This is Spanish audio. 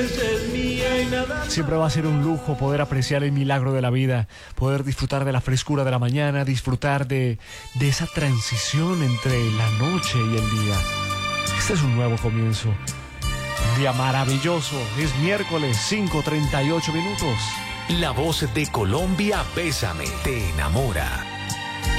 Siempre va a ser un lujo poder apreciar el milagro de la vida, poder disfrutar de la frescura de la mañana, disfrutar de esa transición entre la noche y el día. Este es un nuevo comienzo, un día maravilloso. Es miércoles, 5:38 minutos. La voz de Colombia, Bésame, te enamora.